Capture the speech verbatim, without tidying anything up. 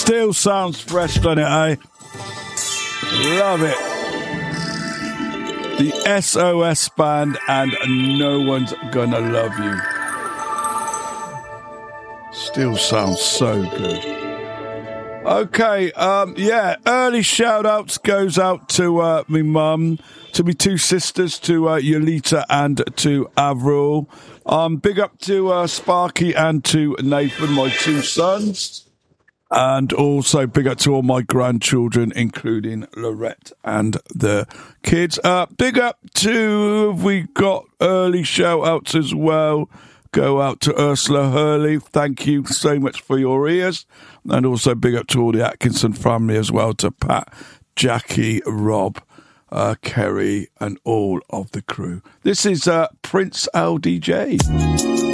Still sounds fresh, doesn't it, eh? Love it. The S O S Band and No One's Gonna Love You. Still sounds so good. Okay, um, yeah, early shout-outs goes out to uh, me mum, to me two sisters, to uh, Yolita and to Avril. Um, big up to uh, Sparky and to Nathan, my two sons. And also big up to all my grandchildren, including Lorette and the kids. Uh, big up to, we got early shout-outs as well. Go out to Ursula Hurley. Thank you so much for your ears. And also big up to all the Atkinson family as well, to Pat, Jackie, Rob, uh, Kerry, and all of the crew. This is uh, Prince L D J.